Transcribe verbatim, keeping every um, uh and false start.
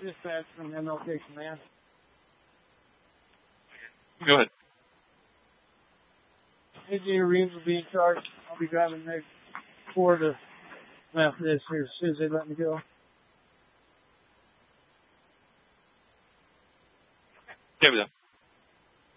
dispatch from M L K Command. Go ahead. Engineer Reams will be in charge. I'll be driving next four to Methodist here as soon as they let me go. Okay with that.